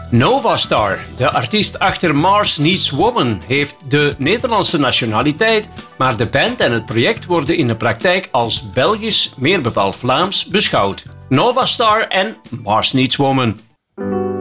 Novastar, de artiest achter Mars Needs Woman, heeft de Nederlandse nationaliteit, maar de band en het project worden in de praktijk als Belgisch, meer bepaald Vlaams, beschouwd. Novastar en Mars Needs Woman.